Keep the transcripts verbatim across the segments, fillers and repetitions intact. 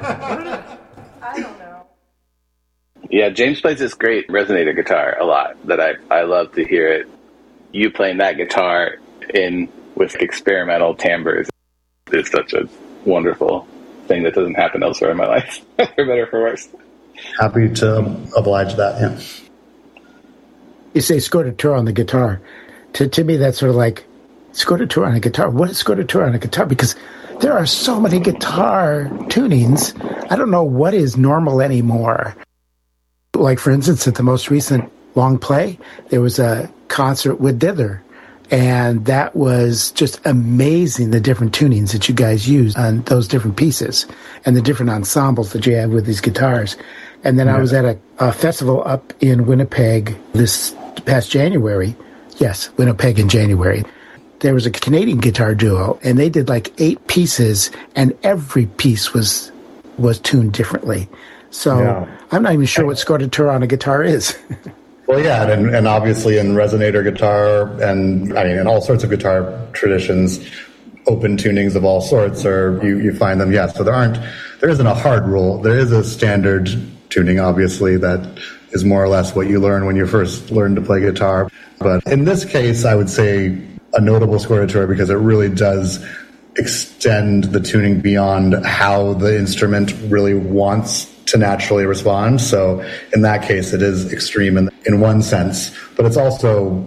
I don't know. Yeah, James plays this great resonator guitar a lot that I, I love to hear it. You playing that guitar in with experimental timbres is such a wonderful thing that doesn't happen elsewhere in my life, for better or for worse. Happy to oblige that, yeah. You say scordatura on the guitar. To to me, that's sort of like scordatura on a guitar. What is scordatura on a guitar? Because there are so many guitar tunings. I don't know what is normal anymore. Like, for instance, at the most recent long play, there was a concert with Dither. And that was just amazing, the different tunings that you guys used on those different pieces and the different ensembles that you had with these guitars. And then yeah. I was at a, a festival up in Winnipeg this past January. Yes, Winnipeg in January. There was a Canadian guitar duo, and they did like eight pieces, and every piece was was tuned differently. So yeah. I'm not even sure what scordatura on a guitar is. Well, yeah, and, and obviously in resonator guitar and I mean in all sorts of guitar traditions, open tunings of all sorts, or you, you find them. Yeah, so there aren't, there isn't a hard rule. There is a standard tuning, obviously, that is more or less what you learn when you first learn to play guitar. But in this case, I would say a notable scordatura because it really does extend the tuning beyond how the instrument really wants to naturally respond. So in that case, it is extreme in, in one sense, but it's also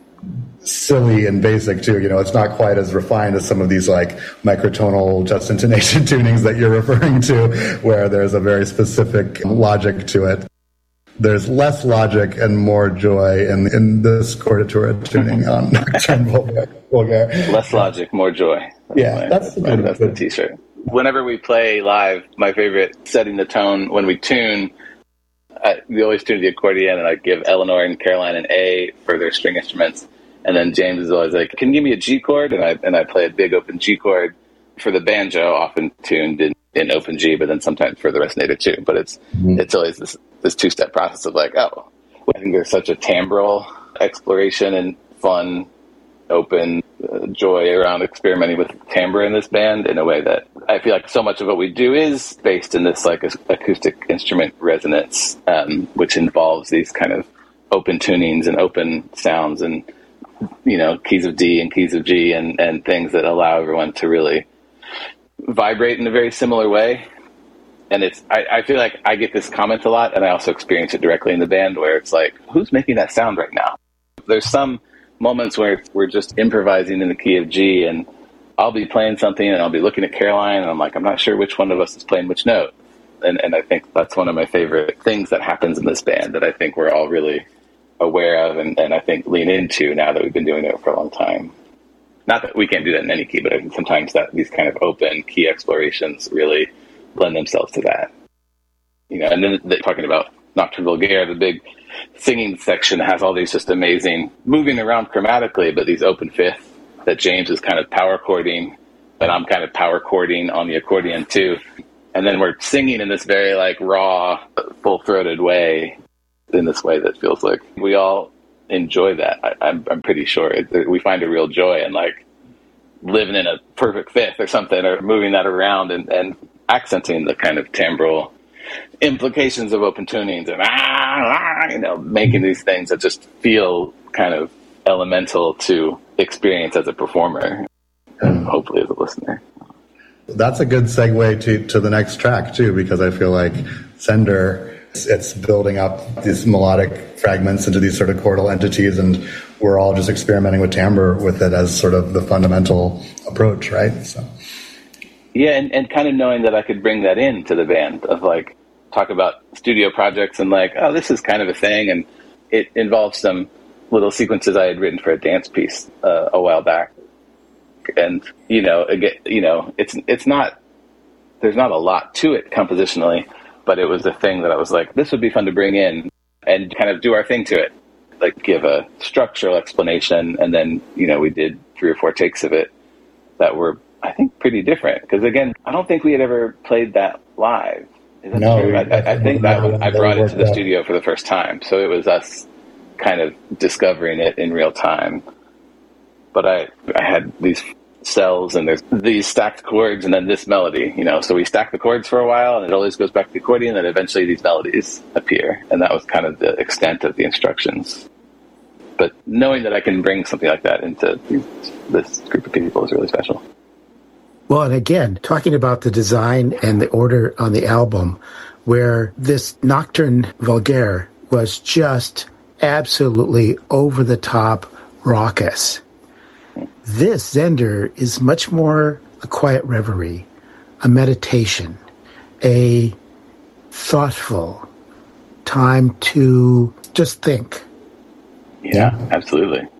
silly and basic too. You know, it's not quite as refined as some of these like microtonal just intonation tunings that you're referring to, where there's a very specific logic to it. There's less logic and more joy in, in this scordatura tuning on Nocturne Vulgaire. Less logic, more joy. That's yeah, my, that's, my, that's the t-shirt. Whenever we play live, my favorite setting the tone when we tune, I, we always tune the accordion, and I give Eleanor and Caroline an A for their string instruments, and then James is always like, "Can you give me a G chord?" And I and I play a big open G chord for the banjo, often tuned in, in open G, but then sometimes for the resonator too. But it's mm-hmm. it's always this this two step process of like, oh, I think there's such a timbral exploration and fun, open uh, joy around experimenting with timbre in this band in a way that I feel like so much of what we do is based in this like acoustic instrument resonance, um, which involves these kind of open tunings and open sounds and, you know, keys of D and keys of G and, and things that allow everyone to really vibrate in a very similar way. And it's, I, I feel like I get this comment a lot, and I also experience it directly in the band where it's like, who's making that sound right now? There's some moments where we're just improvising in the key of G, and I'll be playing something and I'll be looking at Caroline and I'm like, I'm not sure which one of us is playing which note. And and I think that's one of my favorite things that happens in this band that I think we're all really aware of and, and I think lean into now that we've been doing it for a long time. Not that we can't do that in any key, but I think sometimes that these kind of open key explorations really lend themselves to that. You know, and then the, talking about Nocturne Vulgaire, the big singing section has all these just amazing moving around chromatically, but these open fifths that James is kind of power chording, and I'm kind of power chording on the accordion too. And then we're singing in this very like raw, full-throated way, in this way that feels like we all enjoy that. I, I'm, I'm pretty sure it, we find a real joy in like living in a perfect fifth or something, or moving that around and, and accenting the kind of timbral implications of open tunings and ah, ah, you know, making these things that just feel kind of elemental to experience as a performer and hopefully as a listener. That's a good segue to, to the next track too, because I feel like Sender, it's, it's building up these melodic fragments into these sort of chordal entities, and we're all just experimenting with timbre with it as sort of the fundamental approach, right? So. Yeah, and, and kind of knowing that I could bring that into the band of like, talk about studio projects and like, oh, this is kind of a thing. And it involves some little sequences I had written for a dance piece uh, a while back. And, you know, again, you know, it's, it's not, there's not a lot to it compositionally, but it was a thing that I was like, this would be fun to bring in and kind of do our thing to it. Like give a structural explanation. And then, you know, we did three or four takes of it that were, I think, pretty different. Because again, I don't think we had ever played that live. Is that no, true? I, I, I think that was, I brought it to the out. studio for the first time. So it was us kind of discovering it in real time. But I, I had these cells, and there's these stacked chords, and then this melody, you know. So we stack the chords for a while, and it always goes back to the accordion, and then eventually these melodies appear. And that was kind of the extent of the instructions. But knowing that I can bring something like that into this group of people is really special. Well, and again, talking about the design and the order on the album, where this Nocturne Vulgaire was just absolutely over-the-top raucous. This Zender is much more a quiet reverie, a meditation, a thoughtful time to just think. Yeah, absolutely.